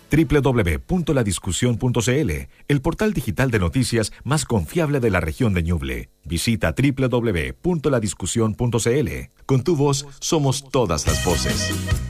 www.ladiscusión.cl, el portal digital de noticias más confiable de la región de Ñuble. Visita www.ladiscusión.cl. Con tu voz somos todas las voces.